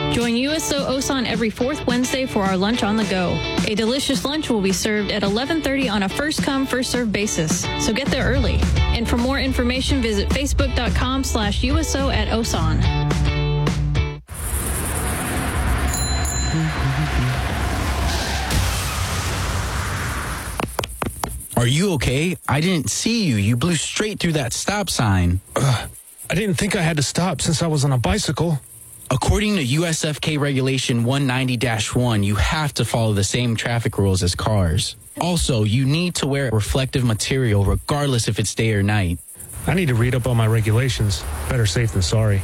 Join USO Osan every fourth Wednesday for our lunch on the go. A delicious lunch will be served at 11:30 on a first-come, first-served basis. So get there early. And for more information, visit facebook.com/USO at Osan. Are you okay? I didn't see you. You blew straight through that stop sign. I didn't think I had to stop since I was on a bicycle. According to USFK Regulation 190-1, you have to follow the same traffic rules as cars. Also, you need to wear reflective material regardless if it's day or night. I need to read up on my regulations. Better safe than sorry.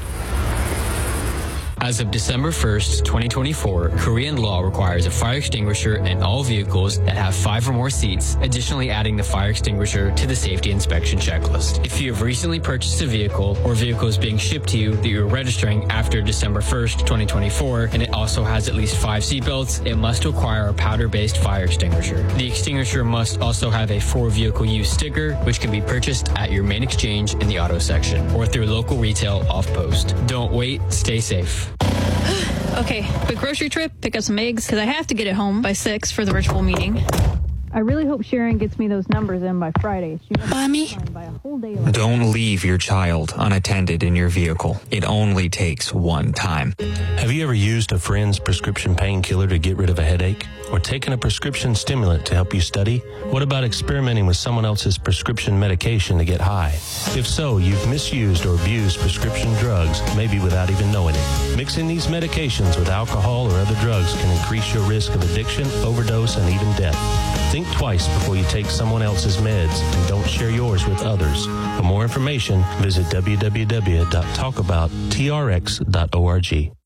As of December 1st, 2024, Korean law requires a fire extinguisher in all vehicles that have 5 or more seats, additionally adding the fire extinguisher to the safety inspection checklist. If you have recently purchased a vehicle or vehicle is being shipped to you that you're registering after December 1st, 2024, and it also has at least 5 seatbelts, it must require a powder-based fire extinguisher. The extinguisher must also have a for vehicle use sticker, which can be purchased at your main exchange in the auto section or through local retail off-post. Don't wait, stay safe. Okay, quick grocery trip, pick up some eggs, because I have to get it home by 6 for the virtual meeting. I really hope Sharon gets me those numbers in by Friday. Mommy? Don't leave your child unattended in your vehicle. It only takes one time. Have you ever used a friend's prescription painkiller to get rid of a headache? Or taken a prescription stimulant to help you study? What about experimenting with someone else's prescription medication to get high? If so, you've misused or abused prescription drugs, maybe without even knowing it. Mixing these medications with alcohol or other drugs can increase your risk of addiction, overdose, and even death. Think twice before you take someone else's meds and don't share yours with others. For more information, visit www.talkabouttrx.org.